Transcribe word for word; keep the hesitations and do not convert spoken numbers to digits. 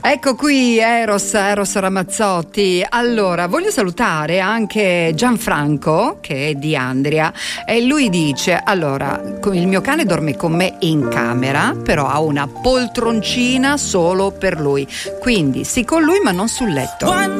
Ecco qui Eros, Eros Ramazzotti. Allora, voglio salutare anche Gianfranco, che è di Andria, e lui dice: allora, il mio cane dorme con me in camera, però ha una poltroncina solo per lui, quindi sì con lui ma non sul letto.